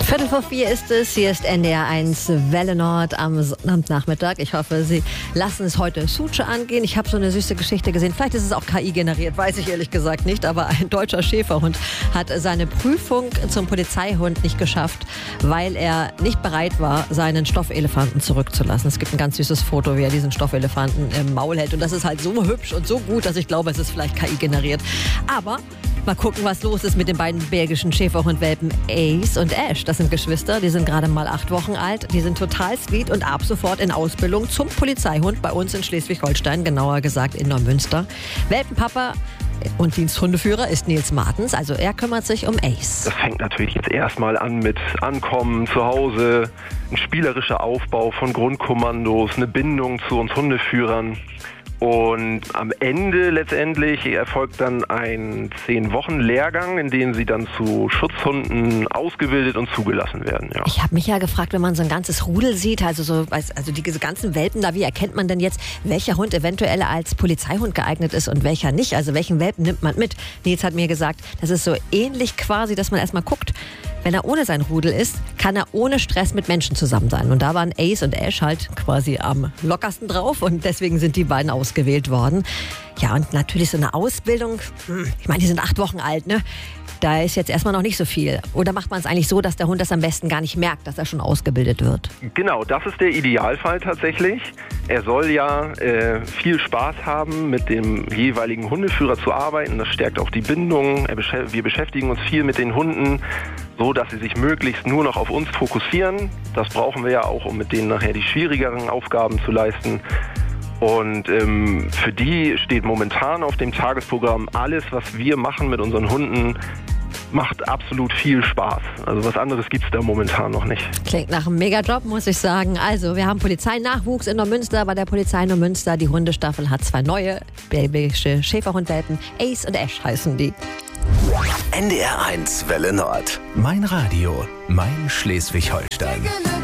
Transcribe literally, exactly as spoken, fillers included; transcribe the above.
Viertel vor vier ist es. Hier ist N D R eins Welle Nord am Sonnabendnachmittag. Ich hoffe, Sie lassen es heute Suche angehen. Ich habe so eine süße Geschichte gesehen. Vielleicht ist es auch K I generiert, weiß ich ehrlich gesagt nicht. Aber ein deutscher Schäferhund hat seine Prüfung zum Polizeihund nicht geschafft, weil er nicht bereit war, seinen Stoffelefanten zurückzulassen. Es gibt ein ganz süßes Foto, wie er diesen Stoffelefanten im Maul hält. Und das ist halt so hübsch und so gut, dass ich glaube, es ist vielleicht K I generiert. Aber mal gucken, was los ist mit den beiden belgischen Schäferhundwelpen Ace und Ash. Das sind Geschwister, die sind gerade mal acht Wochen alt. Die sind total sweet und ab sofort in Ausbildung zum Polizeihund bei uns in Schleswig-Holstein, genauer gesagt in Neumünster. Welpenpapa und Diensthundeführer ist Nils Martens, also er kümmert sich um Ace. Das fängt natürlich jetzt erstmal an mit Ankommen zu Hause, ein spielerischer Aufbau von Grundkommandos, eine Bindung zu uns Hundeführern. Und am Ende letztendlich erfolgt dann ein zehn Wochen Lehrgang, in dem sie dann zu Schutzhunden ausgebildet und zugelassen werden. Ja. Ich habe mich ja gefragt, wenn man so ein ganzes Rudel sieht, also so, also diese ganzen Welpen da, wie erkennt man denn jetzt, welcher Hund eventuell als Polizeihund geeignet ist und welcher nicht? Also welchen Welpen nimmt man mit? Nils hat mir gesagt, das ist so ähnlich quasi, dass man erstmal guckt, wenn er ohne sein Rudel ist, kann er ohne Stress mit Menschen zusammen sein. Und da waren Ace und Ash halt quasi am lockersten drauf und deswegen sind die beiden ausgewählt worden. Ja, und natürlich so eine Ausbildung, ich meine, die sind acht Wochen alt, ne? Da ist jetzt erstmal noch nicht so viel. Oder macht man es eigentlich so, dass der Hund das am besten gar nicht merkt, dass er schon ausgebildet wird? Genau, das ist der Idealfall tatsächlich. Er soll ja äh, viel Spaß haben, mit dem jeweiligen Hundeführer zu arbeiten. Das stärkt auch die Bindung. Er beschä- wir beschäftigen uns viel mit den Hunden, so dass sie sich möglichst nur noch auf uns fokussieren. Das brauchen wir ja auch, um mit denen nachher die schwierigeren Aufgaben zu leisten. Und ähm, für die steht momentan auf dem Tagesprogramm alles, was wir machen mit unseren Hunden, macht absolut viel Spaß. Also was anderes gibt es da momentan noch nicht. Klingt nach einem Megajob, muss ich sagen. Also wir haben Polizeinachwuchs in Neumünster. Bei der Polizei Neumünster, die Hundestaffel hat zwei neue belgische Schäferhundwelpen. Ace und Ash heißen die. N D R eins Welle Nord. Mein Radio, mein Schleswig-Holstein.